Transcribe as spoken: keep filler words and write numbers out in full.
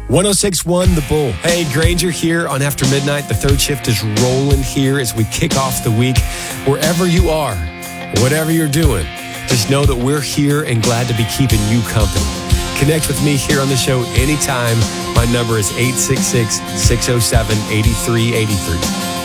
one oh six point one The Bull. Hey, Granger here on After Midnight. The third shift is rolling here as we kick off the week. Wherever you are, whatever you're doing, just know that we're here and glad to be keeping you company. Connect with me here on the show anytime. My number is eight six six, six oh seven, eight three eight three.